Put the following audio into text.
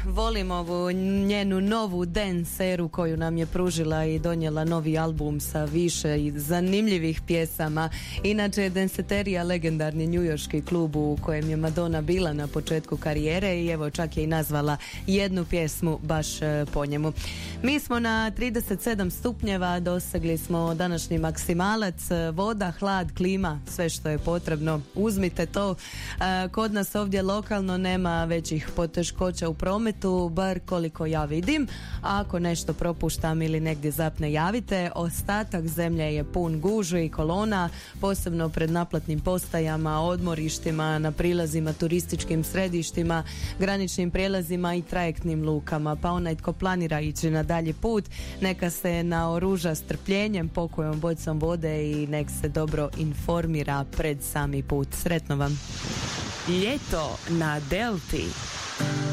volim ovu njenu novu dance eru koju nam je pružila i donijela novi album sa više i zanimljivih pjesama. Inače, Danceteria, legendarni njujorški klub u kojem je Madonna bila na početku karijere i evo čak je i nazvala jednu pjesmu baš po njemu. Mi smo na 37 stupnjeva, dosegli smo današnji maksimalac, voda, hlad, klima, sve što je potrebno, uzmite to. Kod nas ovdje lokalno nema većih poteškoća u prometu, bar koliko ja vidim. A ako nešto propuštam ili negdje zapne, javite. Ostatak zemlje je pun gužvi i kolona, posebno pred naplatnim postajama, odmorištima, na prilazima, turističkim središtima, graničnim prijelazima i trajektnim lukama. Pa onaj tko planira ići na dalji put, neka se naoruža strpljenjem, pokojom, bocom vode i nek se dobro informira pred sami put. Sretno vam! Ljeto na Delti.